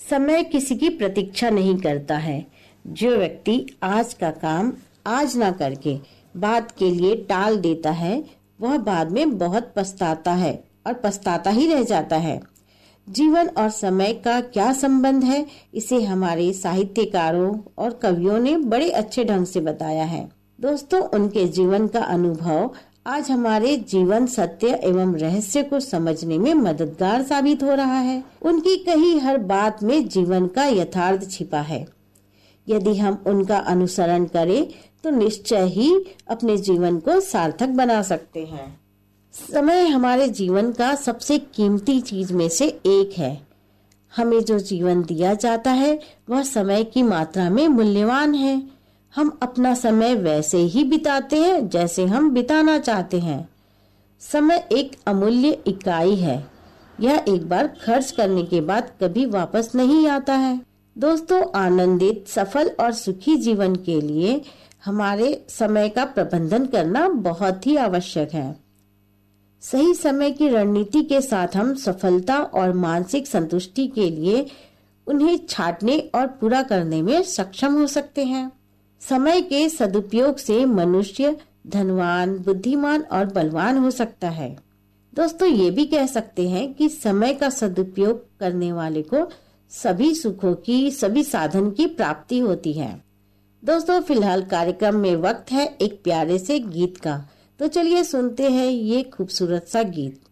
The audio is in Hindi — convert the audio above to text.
समय किसी की प्रतीक्षा नहीं करता है। जो व्यक्ति आज का काम आज ना करके बाद के लिए टाल देता है, वह बाद में बहुत पछताता है और पछताता ही रह जाता है। जीवन और समय का क्या संबंध है, इसे हमारे साहित्यकारों और कवियों ने बड़े अच्छे ढंग से बताया है। दोस्तों, उनके जीवन का अनुभव आज हमारे जीवन सत्य एवं रहस्य को समझने में मददगार साबित हो रहा है। उनकी कही हर बात में जीवन का यथार्थ छिपा है। यदि हम उनका अनुसरण करें तो निश्चय ही अपने जीवन को सार्थक बना सकते हैं। समय हमारे जीवन का सबसे कीमती चीज में से एक है। हमें जो जीवन दिया जाता है वह समय की मात्रा में मूल्यवान है। हम अपना समय वैसे ही बिताते हैं जैसे हम बिताना चाहते हैं। समय एक अमूल्य इकाई है। यह एक बार खर्च करने के बाद कभी वापस नहीं आता है। दोस्तों, आनंदित, सफल और सुखी जीवन के लिए हमारे समय का प्रबंधन करना बहुत ही आवश्यक है। सही समय की रणनीति के साथ हम सफलता और मानसिक संतुष्टि के लिए उन्हें छांटने और पूरा करने में सक्षम हो सकते हैं। समय के सदुपयोग से मनुष्य धनवान, बुद्धिमान और बलवान हो सकता है। दोस्तों, ये भी कह सकते हैं कि समय का सदुपयोग करने वाले को सभी सुखों की, सभी साधन की प्राप्ति होती है। दोस्तों, फिलहाल कार्यक्रम में वक्त है एक प्यारे से गीत का, तो चलिए सुनते हैं ये खूबसूरत सा गीत।